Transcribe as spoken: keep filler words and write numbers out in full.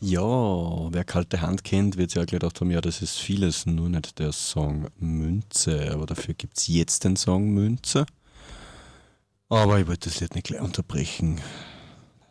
Ja, wer kalte Hand kennt, wird sich auch gleich gedacht haben, ja, das ist vieles, nur nicht der Song Münze. Aber dafür gibt es jetzt den Song Münze. Aber ich wollte das Lied nicht gleich unterbrechen.